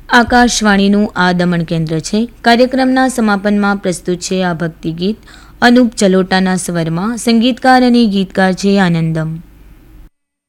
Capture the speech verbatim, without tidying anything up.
આકાશવાણીનું આ દમણ કેન્દ્ર છે. કાર્યક્રમના સમાપનમાં પ્રસ્તુત છે આ ભક્તિ ગીત અનુપ ચલોટાના સ્વરમાં. સંગીતકાર અને ગીતકાર છે આનંદમ.